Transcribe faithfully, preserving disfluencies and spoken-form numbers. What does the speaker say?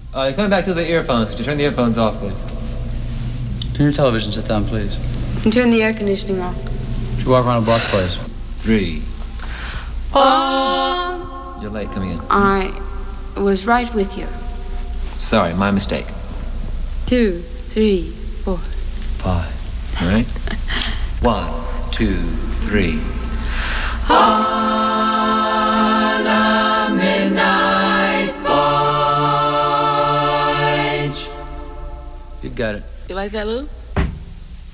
Uh, you're coming back to the earphones. Could you turn the earphones off, please? Turn your television set down, please. And turn the air conditioning off. Would you walk around the block, please? Three. Oh. You're late coming in. I was right with you. Sorry, my mistake. Two, three, four. Five. All right? One, two, three. On the midnight voyage. You got it. You like that, Lou?